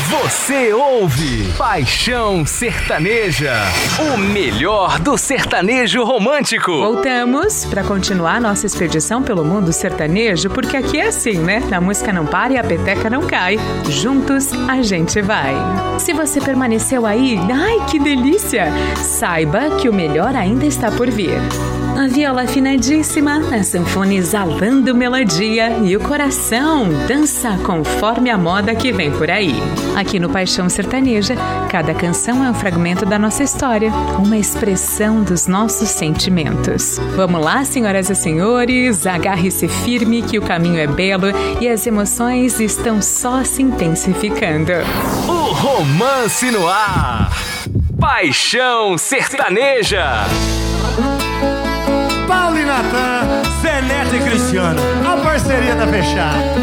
Você ouve Paixão Sertaneja, o melhor do sertanejo romântico. Voltamos para continuar nossa expedição pelo mundo sertanejo, porque aqui é assim, né? A música não para e a peteca não cai. Juntos a gente vai. Se você permaneceu aí, ai que delícia! Saiba que o melhor ainda está por vir. A viola afinadíssima, a sanfona exalando melodia e o coração dança conforme a moda que vem por aí. Aqui no Paixão Sertaneja, cada canção é um fragmento da nossa história, uma expressão dos nossos sentimentos. Vamos lá, senhoras e senhores, agarre-se firme que o caminho é belo e as emoções estão só se intensificando. O romance no ar. Paixão Sertaneja. Paulo e Natan, Zé Neto e Cristiano, a parceria tá fechada.